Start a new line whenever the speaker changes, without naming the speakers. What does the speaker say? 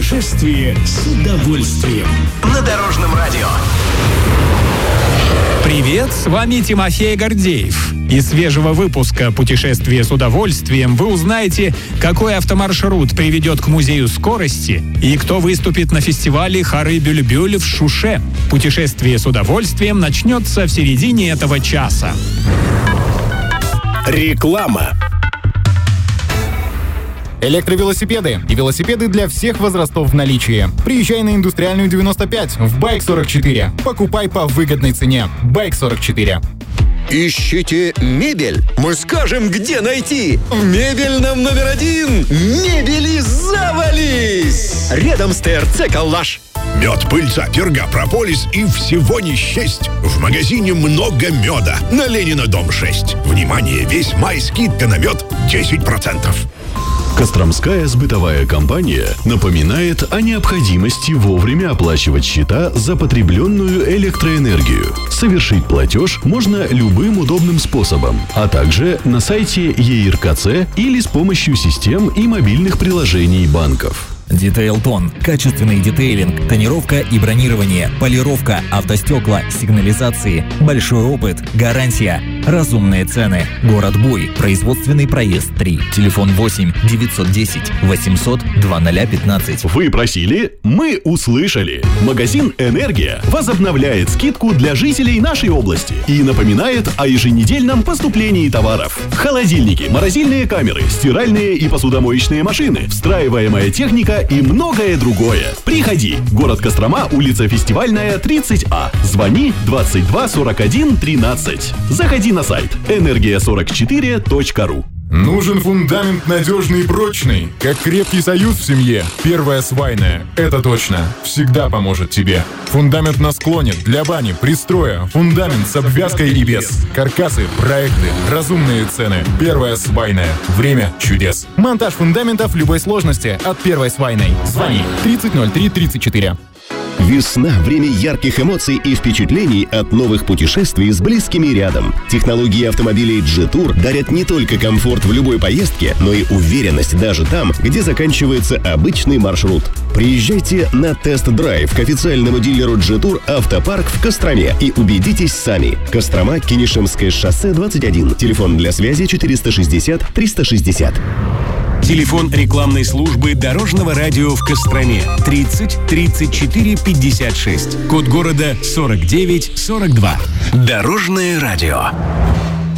Путешествие с удовольствием.
На Дорожном радио.
Привет, с вами Тимофей Гордеев. Из свежего выпуска «Путешествие с удовольствием» вы узнаете, какой автомаршрут приведет к музею скорости и кто выступит на фестивале Хары-Бюльбюль в Шуше. Путешествие с удовольствием начнется в середине этого часа.
Реклама.
Электровелосипеды и велосипеды для всех возрастов в наличии. Приезжай на Индустриальную 95 в Байк-44. Покупай по выгодной цене. Байк-44.
Ищите мебель? Мы скажем, где найти. В мебельном номер 1. Мебели завались! Рядом с ТРЦ «Коллаж».
Мед, пыльца, перга, прополис и всего не счесть. В магазине много меда. На Ленина, дом 6. Внимание, весь май скидка на мед 10%.
Костромская сбытовая компания напоминает о необходимости вовремя оплачивать счета за потребленную электроэнергию. Совершить платеж можно любым удобным способом, а также на сайте ЕИРКЦ или с помощью систем и мобильных приложений банков.
Детейлтон. Качественный детейлинг, тонировка и бронирование, полировка, автостекла, сигнализации, большой опыт, гарантия, разумные цены. Город Буй. Производственный проезд 3. Телефон 8 910 800 2015.
Вы просили, мы услышали. Магазин «Энергия» возобновляет скидку для жителей нашей области и напоминает о еженедельном поступлении товаров. Холодильники, морозильные камеры, стиральные и посудомоечные машины, встраиваемая техника и многое другое. Приходи. Город Кострома, улица Фестивальная, 30А. Звони 22 41 13. Заходи на сайт energia44.ru.
Нужен фундамент надежный и прочный, как крепкий союз в семье. Первая свайная, это точно, всегда поможет тебе. Фундамент на склоне, для бани, пристроя, фундамент с обвязкой и без. Каркасы, проекты, разумные цены. Первая свайная, время чудес. Монтаж фундаментов любой сложности от Первой свайной. Звони 300334.
Весна – время ярких эмоций и впечатлений от новых путешествий с близкими рядом. Технологии автомобилей G-Tour дарят не только комфорт в любой поездке, но и уверенность даже там, где заканчивается обычный маршрут. Приезжайте на тест-драйв к официальному дилеру G-Tour «Автопарк» в Костроме и убедитесь сами. Кострома, Кенишемское шоссе 21. Телефон для связи 460 360.
Телефон рекламной службы Дорожного радио в Костроме 30 34 56. Код города 49 42.
Дорожное радио.